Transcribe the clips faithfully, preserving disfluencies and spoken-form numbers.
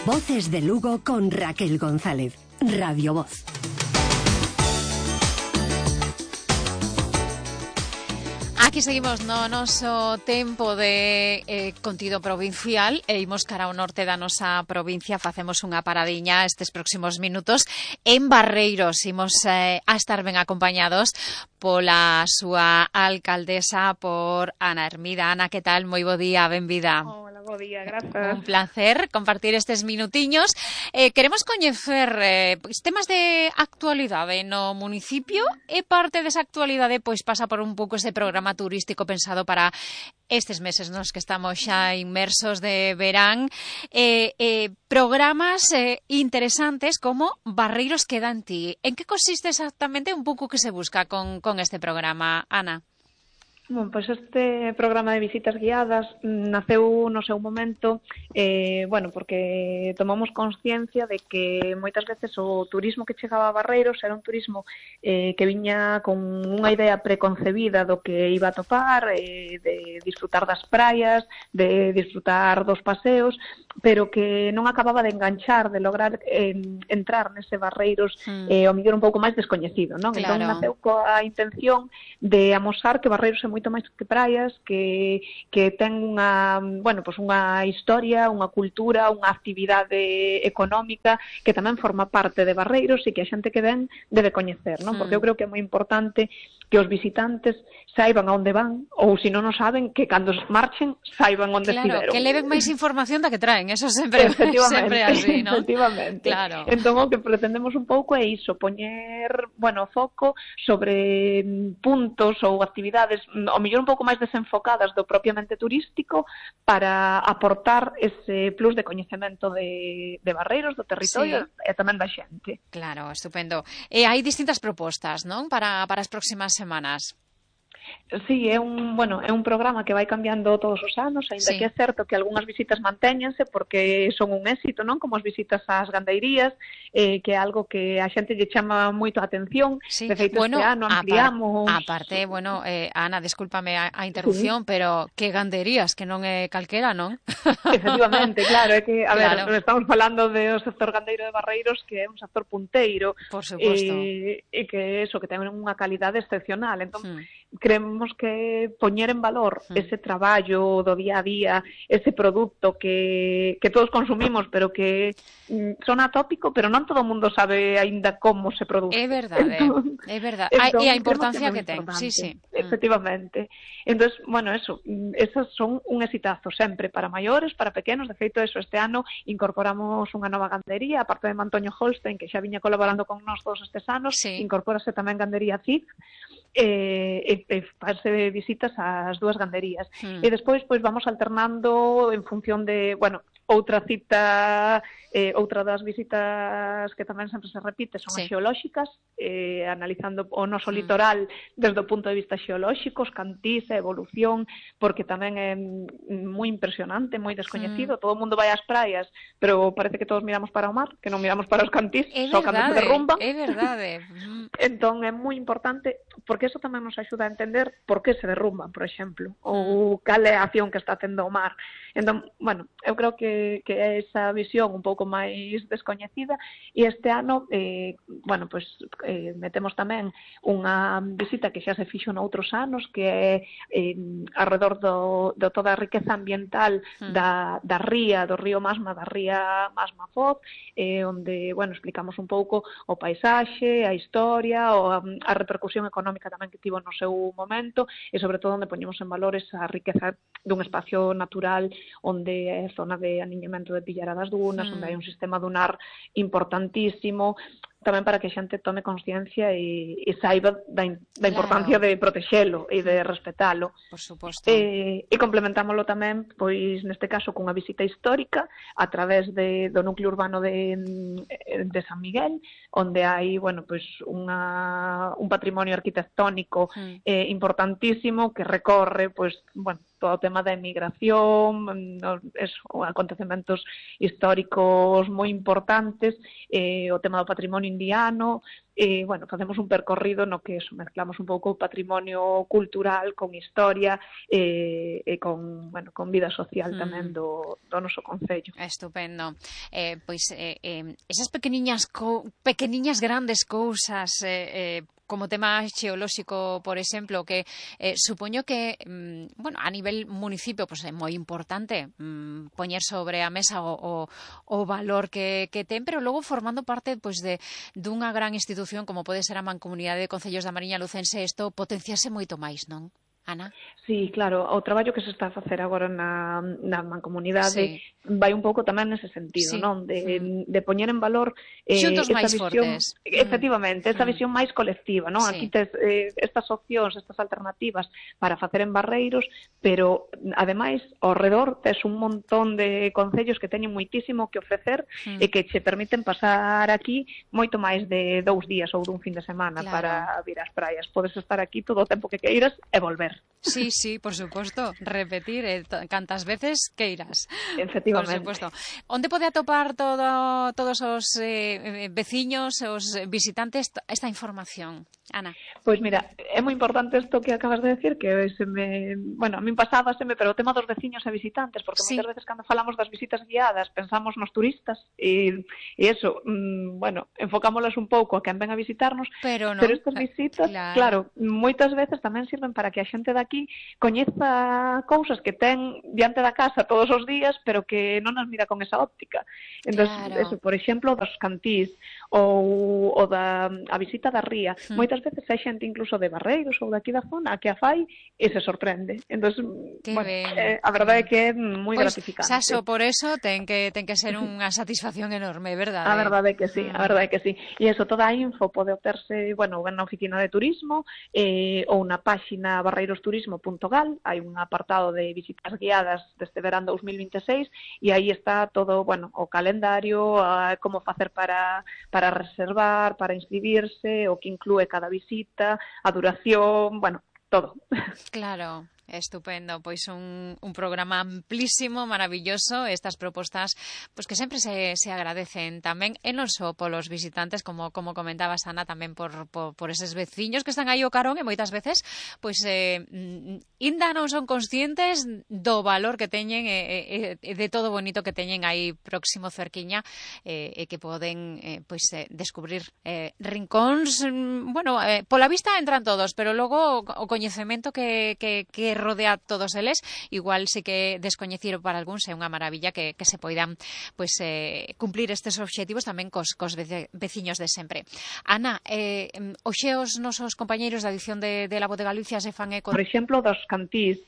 Voces de Lugo con Raquel González. Radio Voz. Aquí seguimos no noso tempo de eh, contido provincial e imos cara ao norte da nosa provincia. Facemos unha paradiña estes próximos minutos en Barreiros. Imos eh, a estar ben acompañados pola súa alcaldesa, por Ana Hermida. Ana, que tal? Moi bo día, benvida. Hola, bo día, grazas. Un placer compartir estes minutiños. Eh, queremos coñecer eh, pois, temas de actualidade no municipio e parte desa actualidade pois pasa por un pouco ese programa turístico pensado para estes meses nos que estamos xa inmersos de verán. Eh, eh, programas eh, interesantes como Barreiros queda en ti. En que consiste exactamente un pouco que se busca con, con este programa, Ana? Bueno, pois este programa de visitas guiadas naceu no seu momento, eh, bueno, porque tomamos consciencia de que moitas veces o turismo que chegaba a Barreiros era un turismo eh, que viña con unha idea preconcebida do que iba a topar, eh, de disfrutar das praias, de disfrutar dos paseos, pero que non acababa de enganchar, de lograr eh, entrar nese Barreiros mm. eh, o mellor un pouco máis descoñecido, non? Claro. Entón naceu coa intención de amosar que Barreiros é moito máis que praias, que, que ten unha, bueno, pues unha historia, unha cultura, unha actividade económica que tamén forma parte de Barreiros e que a xente que ven debe coñecer, non? Porque eu creo que é moi importante que os visitantes saiban a onde van, ou se non o saben, que cando marchen saiban onde claro, estiveron. Que leven máis información da que traen, eso sempre, sempre así, non? Efectivamente. Claro. Entón, o que pretendemos un pouco é iso, poñer, bueno, foco sobre puntos ou actividades, ao mellor un pouco máis desenfocadas do propiamente turístico, para aportar ese plus de coñecemento de, de Barreiros, do territorio, sí. E tamén da xente. Claro, estupendo. E hai distintas propostas, non? Para, para as próximas semanas. Sí, é un, bueno, é un programa que vai cambiando todos os anos, aínda sí. que é certo que algunhas visitas mantéñense porque son un éxito, non? Como as visitas ás gandeirías, eh, que é algo que a xente lle chama moito a atención. Sí. De feito, bueno, este ano ampliamos... Aparte, bueno, eh, Ana, descúlpame a, a interrupción, sí. pero que gandeirías, que non é calquera, non? Efectivamente, claro, é que, a claro. ver, estamos falando do sector gandeiro de Barreiros, que é un sector punteiro. Por suposto. E, e que eso, que ten unha calidade excepcional. Entón, hmm. creemos que poñer en valor mm. ese traballo do día a día, ese produto que, que todos consumimos, pero que mm, son atópico, pero non todo o mundo sabe aínda como se produce. É verdade, entón, é verdade. Entón, e a importancia que, que ten, sí, sí. Efectivamente. Entón, bueno, eso, esos son un exitazo sempre para maiores, para pequenos. De feito, eso, este ano incorporamos unha nova gandería, aparte de Mantoño Holstein, que xa viña colaborando con nós todos estes anos, sí. incorpórase tamén gandería C I D, e, e, e farse visitas ás dúas ganderías. Mm. E despois pois vamos alternando en función de, bueno, outra cita, eh, outra das visitas que tamén sempre se repite son sí. as xeolóxicas, eh, analizando o noso mm. litoral desde o punto de vista xeolóxico, os cantís, a evolución, porque tamén é moi impresionante, moi descoñecido. Mm. Todo o mundo vai ás praias, pero parece que todos miramos para o mar, que non miramos para os cantís, é só cando se derrumban. É verdade. Entón é moi importante, porque eso tamén nos axuda a entender por que se derrumban, por exemplo, ou cal é a acción que está tendo o mar. Entón, bueno, eu creo que, que é esa visión un pouco máis descoñecida, e este ano, eh, bueno, pois eh, metemos tamén unha visita que xa se fixo noutros anos, que é eh, alrededor do, do toda a riqueza ambiental mm. da, da ría, do río Masma, da ría Masma Foz, eh, onde, bueno, explicamos un pouco o paisaxe, a historia, o a, a repercusión económica tamén que tivo no seu momento, e sobre todo onde poñemos en valor esa riqueza dun espacio natural onde é zona de aniñamento de Pillara das Dunas, mm. onde hai un sistema dunar importantísimo, tamén para que a xente tome consciencia e, e saiba da, da importancia claro. de protexelo e de respetalo. Por suposto. E, e complementámoslo tamén, pois neste caso, cunha visita histórica a través de, do núcleo urbano de, de San Miguel, onde hai, bueno, pois unha, un patrimonio arquitectónico mm. eh, importantísimo que recorre, pois, bueno, todo o tema da emigración, eso, acontecementos históricos moi importantes, eh, o tema do patrimonio fin de ano, e, bueno, facemos un percorrido no que eso, mezclamos un pouco o patrimonio cultural con historia e, e con, bueno, con vida social tamén do, do noso concello. Estupendo. Eh, pois eh, eh, esas pequeniñas co pequeniñas grandes cousas eh, eh, como tema xeolóxico, por exemplo, que eh, supoño que, mm, bueno, a nivel municipio pues, é moi importante mm, poñer sobre a mesa o, o, o valor que, que ten, pero logo formando parte pues, de dunha gran institución como pode ser a Mancomunidade de Concellos da Mariña Lucense, isto potenciase moito máis, non? Ana? Sí, claro, o traballo que se está a facer agora na, na mancomunidade sí. vai un pouco tamén nese sentido, sí. non? De, mm. de poñer en valor eh, xuntos esta máis visión, fortes. Efectivamente, esta mm. visión máis colectiva, non? Sí. Aquí tes eh, estas opcións, estas alternativas para facer en Barreiros, pero ademais ao redor tes un montón de concellos que teñen moitísimo que ofrecer mm. e que che permiten pasar aquí moito máis de dous días ou dun fin de semana, claro. para vir ás praias. Podes estar aquí todo o tempo que queiras e volver. Sí, sí, por suposto, repetir eh, cantas veces que irás. Efectivamente. Por suposto. Onde pode atopar todo, todos os eh, veciños, os visitantes, esta información, Ana? Pois mira, é moi importante isto que acabas de decir, que se me, bueno, a min pasabaseme, pero o tema dos veciños e visitantes, porque sí. moitas veces cando falamos das visitas guiadas pensamos nos turistas e, e eso, mmm, bueno, enfocámolas un pouco a quen ven a visitarnos, pero, no, pero estas visitas, claro. claro, moitas veces tamén sirven para que a xente daqui coñeza cousas que ten diante da casa todos os días, pero que non as mira con esa óptica. Entón, claro. eso, por exemplo, dos cantís ou, ou da a visita da ría, mm. moitas veces hai xente incluso de Barreiros ou daqui da zona que a fai e se sorprende. Entón, bueno, eh, a verdade é que é moi pois, gratificante. Saso, por eso ten que ten que ser unha satisfacción enorme, verdade? A verdade é que sí, a verdade é que sí. E eso, toda a info pode obterse, bueno, na oficina de turismo eh, ou na páxina barreiros turismo punto gal, hai un apartado de visitas guiadas deste verán dous mil vinte e seis e aí está todo, bueno, o calendario, a, como facer para, para reservar, para inscribirse, o que inclúe cada visita, a duración, bueno, todo. Claro. Estupendo, pois un, un programa amplísimo, maravilloso, estas propostas pois que sempre se, se agradecen tamén, e non só polos visitantes, como como comentabas, Ana, tamén por, por, por eses veciños que están aí ao carón e moitas veces pois eh, inda non son conscientes do valor que teñen e, e, e de todo bonito que teñen aí próximo cerquiña e, e que poden eh, pois eh, descubrir eh, rincóns, bueno, eh, pola vista entran todos, pero logo o coñecemento que, que, que rodea todos eles, igual sí que descoñecido para algúns é unha maravilla que, que se poidan pois, eh, cumplir estes obxectivos tamén cos, cos veciños de sempre. Ana, eh, hoxe os nosos compañeiros da edición de, de La Voz de Galicia se fan eco... Por exemplo, dos cantís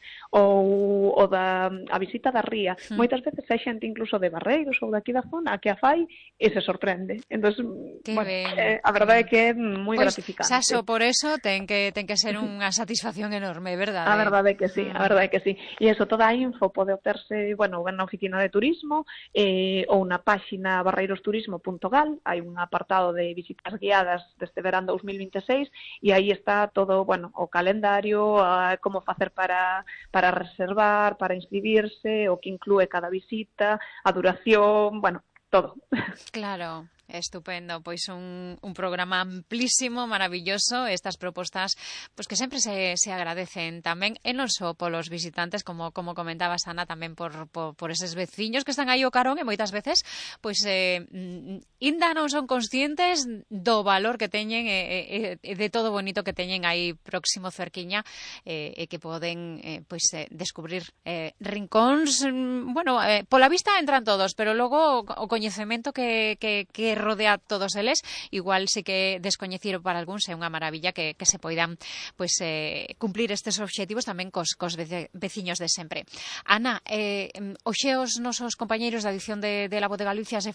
ou, ou da a visita da ría, mm. moitas veces hai xente incluso de Barreiros ou daqui da zona que a fai e se sorprende. Entón, bueno, eh, a verdade é que é moi pois, gratificante. Saso, por eso ten que, ten que ser unha satisfacción enorme, verdade? A verdade é que sí, a verdade é que sí. E eso, toda a info pode obterse, bueno, na oficina de turismo eh, ou na páxina barreiros turismo punto gal, hai un apartado de visitas guiadas deste verán dous mil vinte e seis e aí está todo, bueno, o calendario, a, como facer para, para reservar, para inscribirse, o que inclúe cada visita, a duración, bueno, todo. Claro. Estupendo, pois un, un programa amplísimo, maravilloso, estas propostas pois que sempre se, se agradecen tamén, e non só polos visitantes, como como comentabas, Ana, tamén por, por, por eses veciños que están aí ao carón e moitas veces pois eh, inda non son conscientes do valor que teñen e, e, e de todo bonito que teñen aí próximo cerquiña e, e que poden eh, pois eh, descubrir eh, rincóns, bueno, eh, pola vista entran todos, pero logo o coñecemento que, que, que rodea todos eles, igual sí que descoñecido para algúns é unha maravilla que, que se poidan pois, eh, cumplir estes obxectivos tamén cos, cos veciños de sempre. Ana, eh, hoxe os nosos compañeiros da edición de, de La Voz de Galicia se